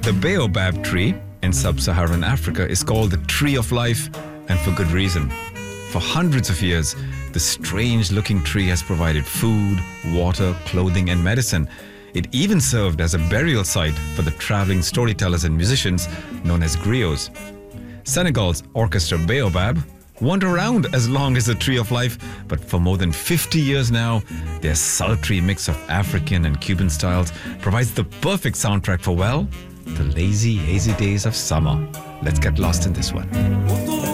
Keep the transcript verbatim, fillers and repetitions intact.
The baobab tree in sub-Saharan Africa is called the tree of life, and for good reason. For hundreds of years, the strange-looking tree has provided food, water, clothing, and medicine. It even served as a burial site for the traveling storytellers and musicians known as griots. Senegal's orchestra Baobab weren't around as long as the Tree of Life, but for more than fifty years now, their sultry mix of African and Cuban styles provides the perfect soundtrack for, well, the lazy, hazy days of summer. Let's get lost in this one.